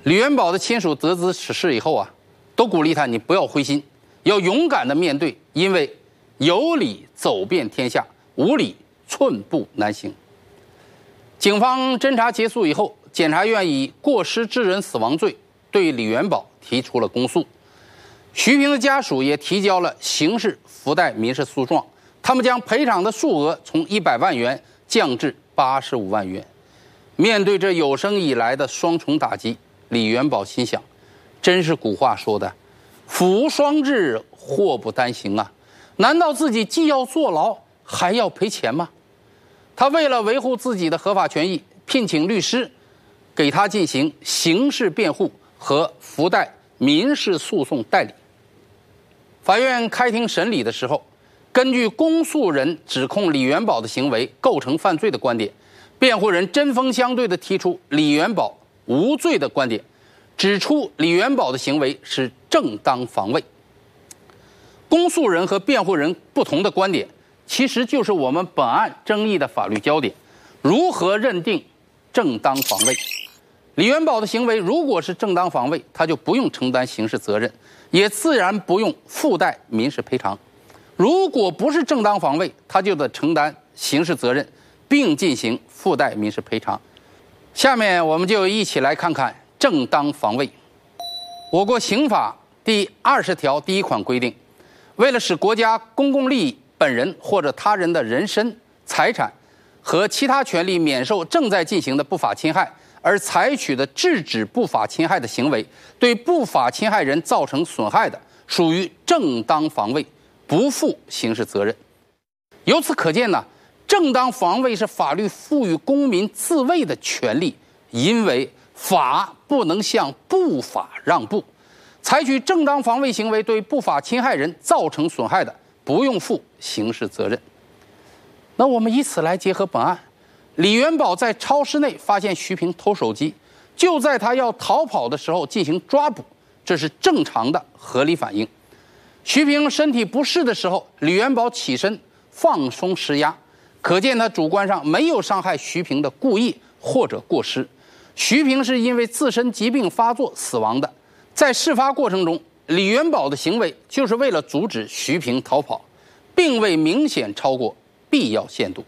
李元宝的亲属得知此事以后啊，都鼓励他，你不要灰心，要勇敢的面对，因为有理走遍天下，无理寸步难行。警方侦查结束以后，检察院以过失致人死亡罪对李元宝提出了公诉。徐平的家属也提交了刑事附带民事诉状，他们将赔偿的数额从100万元降至85万元。面对这有生以来的双重打击，李元宝心想，真是古话说的福无双至，祸不单行啊，难道自己既要坐牢还要赔钱吗？他为了维护自己的合法权益，聘请律师给他进行刑事辩护和附带民事诉讼代理。法院开庭审理的时候，根据公诉人指控李元宝的行为构成犯罪的观点，辩护人针锋相对地提出李元宝无罪的观点，指出李元宝的行为是正当防卫。公诉人和辩护人不同的观点，其实就是我们本案争议的法律焦点：如何认定正当防卫？李元宝的行为如果是正当防卫，他就不用承担刑事责任，也自然不用附带民事赔偿；如果不是正当防卫，他就得承担刑事责任，并进行附带民事赔偿。下面我们就一起来看看正当防卫。我国刑法第20条第1款规定，为了使国家公共利益本人或者他人的人身、财产和其他权利免受正在进行的不法侵害，而采取的制止不法侵害的行为，对不法侵害人造成损害的，属于正当防卫，不负刑事责任。由此可见呢，正当防卫是法律赋予公民自卫的权利，因为法不能向不法让步。采取正当防卫行为对不法侵害人造成损害的，不用负刑事责任。那我们以此来结合本案，李元宝在超市内发现徐平偷手机，就在他要逃跑的时候进行抓捕，这是正常的合理反应。徐平身体不适的时候，李元宝起身放松施压，可见他主观上没有伤害徐平的故意或者过失。徐平是因为自身疾病发作死亡的。在事发过程中，李元宝的行为就是为了阻止徐平逃跑，并未明显超过必要限度。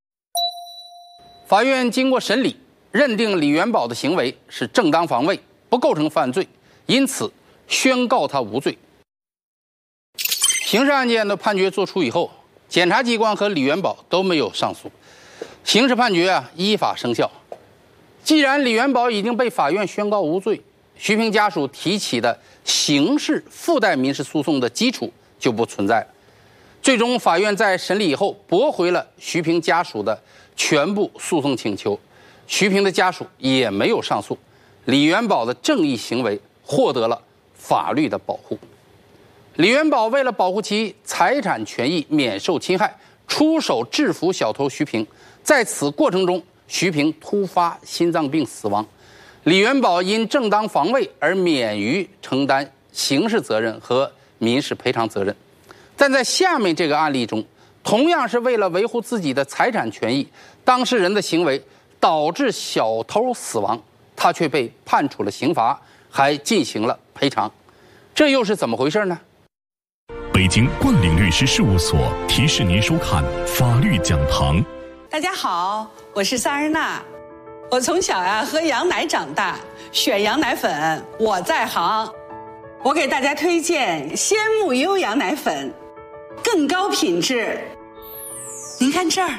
法院经过审理，认定李元宝的行为是正当防卫，不构成犯罪，因此宣告他无罪。刑事案件的判决作出以后，检察机关和李元宝都没有上诉，刑事判决依法生效。既然李元宝已经被法院宣告无罪，徐平家属提起的刑事附带民事诉讼的基础就不存在了。最终法院在审理以后驳回了徐平家属的全部诉讼请求，徐平的家属也没有上诉，李元宝的正义行为获得了法律的保护。李元宝为了保护其财产权益免受侵害，出手制服小偷徐平，在此过程中徐平突发心脏病死亡，李元宝因正当防卫而免于承担刑事责任和民事赔偿责任。但在下面这个案例中，同样是为了维护自己的财产权益，当事人的行为导致小偷死亡，他却被判处了刑罚，还进行了赔偿，这又是怎么回事呢？ 北京冠岭律师事务所提示您收看法律讲堂。 大家好，我是萨日娜。我从小喝羊奶长大，选羊奶粉我在行。我给大家推荐鲜木优羊奶粉，更高品质。您看这儿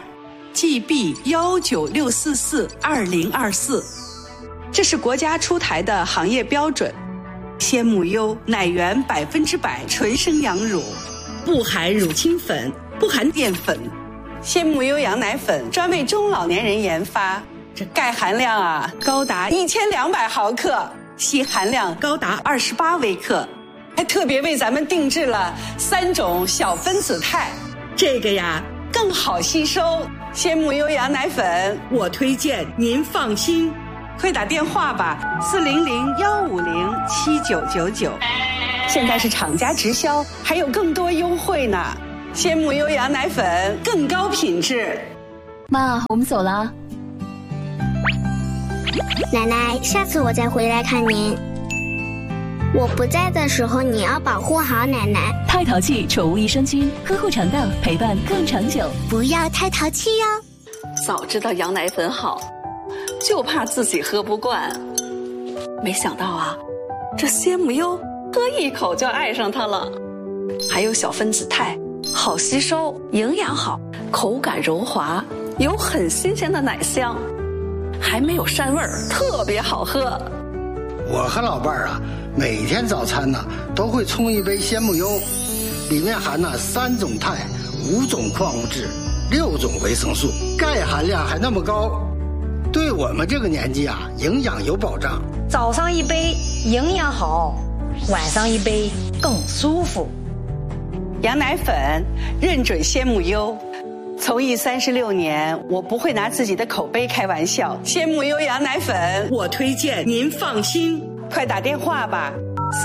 GB196442024，这是国家出台的行业标准。鲜木优奶源100%纯生羊乳，不含乳清粉，不含淀粉。鲜木优羊奶粉专为中老年人研发，这钙含量高达1200毫克，硒含量高达28微克，还特别为咱们定制了3种小分子肽，这个更好吸收。鲜木优羊奶粉我推荐，您放心。快打电话吧，400-150-7999，现在是厂家直销，还有更多优惠呢。鲜木优羊奶粉更高品质。 妈，我们走了。 奶奶，下次我再回来看您。我不在的时候，你要保护好奶奶。 太淘气宠物益生菌，呵护肠道，陪伴更长久。 不要太淘气哟。 早知道羊奶粉好，就怕自己喝不惯。没想到啊，这鲜母优喝一口就爱上它了。还有小分子肽，好吸收，营养好，口感柔滑，有很新鲜的奶香，还没有膻味儿，特别好喝。 我和老伴儿啊，每天早餐呢都会冲一杯鲜母优，里面含了3种肽、5种矿物质、6种维生素，钙含量还那么高，对我们这个年纪啊，营养有保障。 早上一杯营养好，晚上一杯更舒服。 羊奶粉认准鲜母优，从艺36年，我不会拿自己的口碑开玩笑。鲜母优羊奶粉，我推荐，您放心。快打电话吧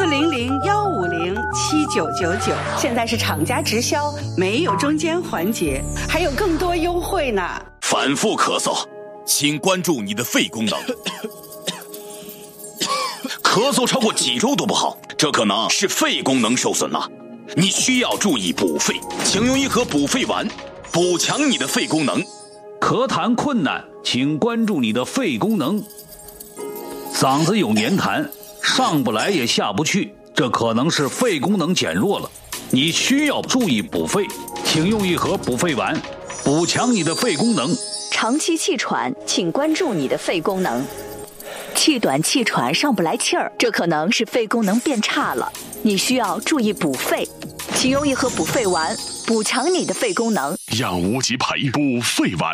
，400-150-7999，现在是厂家直销，没有中间环节，还有更多优惠呢。 反复咳嗽，请关注你的肺功能。咳嗽超过几周都不好，这可能是肺功能受损了。你需要注意补肺，请用一盒补肺丸，补强你的肺功能。 咳痰困难，请关注你的肺功能。嗓子有黏痰，上不来也下不去，这可能是肺功能减弱了。你需要注意补肺，请用一盒补肺丸，补强你的肺功能。 长期气喘，请关注你的肺功能。气短气喘上不来气儿，这可能是肺功能变差了，你需要注意补肺，请用一盒补肺丸，补强你的肺功能。 养无极培补肺丸。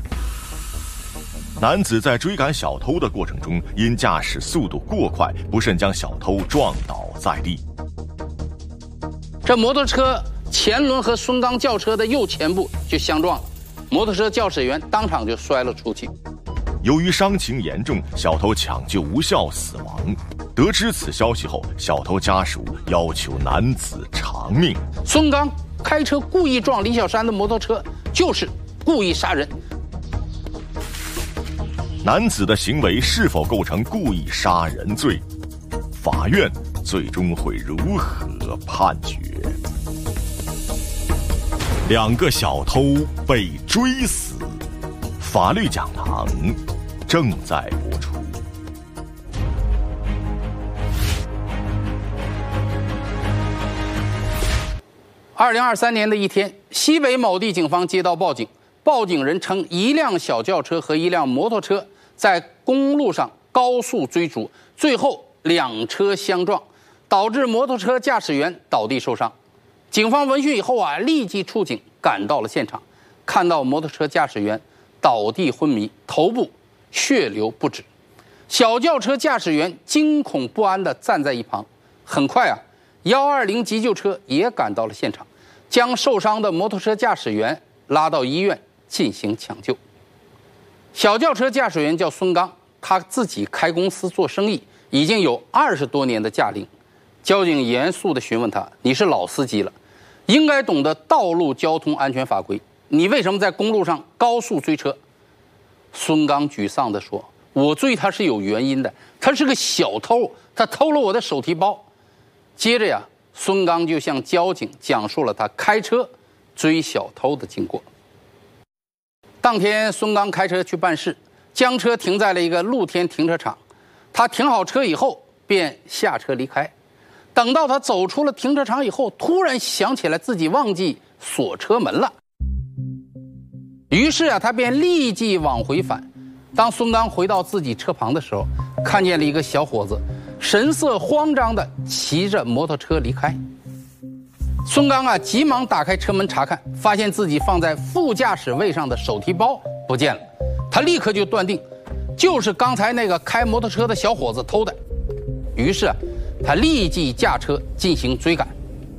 男子在追赶小偷的过程中，因驾驶速度过快，不慎将小偷撞倒在地。 这摩托车前轮和孙刚轿车的右前部就相撞了，摩托车驾驶员当场就摔了出去。 由于伤情严重，小偷抢救无效死亡。得知此消息后，小偷家属要求男子偿命。 孙刚开车故意撞李小山的摩托车，就是故意杀人。 男子的行为是否构成故意杀人罪？法院最终会如何判决？2个小偷被追死，法律讲堂正在播出。 2023年的一天，西北某地警方接到报警，报警人称一辆小轿车和一辆摩托车在公路上高速追逐，最后2车相撞，导致摩托车驾驶员倒地受伤。警方闻讯以后啊，立即出警赶到了现场，看到摩托车驾驶员倒地昏迷，头部血流不止，小轿车驾驶员惊恐不安地站在一旁。很快啊，120急救车也赶到了现场，将受伤的摩托车驾驶员拉到医院进行抢救。小轿车驾驶员叫孙刚，他自己开公司做生意，已经有20多年的驾龄。交警严肃地询问他：“你是老司机了，应该懂得道路交通安全法规，你为什么在公路上高速追车？”孙刚沮丧地说：“我追他是有原因的，他是个小偷，他偷了我的手提包。”接着呀，孙刚就向交警讲述了他开车追小偷的经过。当天，孙刚开车去办事，将车停在了一个露天停车场。他停好车以后，便下车离开。等到他走出了停车场以后，突然想起来自己忘记锁车门了。于是啊，他便立即往回返。当孙刚回到自己车旁的时候，看见了一个小伙子，神色慌张地骑着摩托车离开。孙刚啊，急忙打开车门查看，发现自己放在副驾驶位上的手提包不见了。他立刻就断定，就是刚才那个开摩托车的小伙子偷的。于是啊，他立即驾车进行追赶。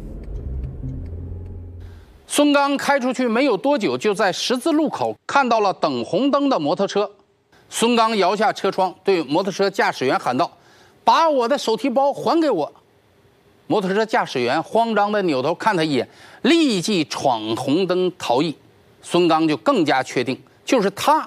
孙刚开出去没有多久，就在十字路口看到了等红灯的摩托车。孙刚摇下车窗，对摩托车驾驶员喊道：“把我的手提包还给我！”摩托车驾驶员慌张地扭头看他一眼，立即闯红灯逃逸。孙刚就更加确定，就是他